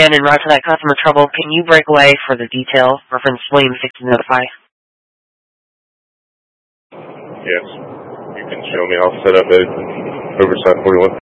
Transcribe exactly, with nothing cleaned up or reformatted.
again en route to that customer trouble. Can you break away for the detail? Reference William six to notify. Yes. You can show me. I'll set up at Oversight forty-one.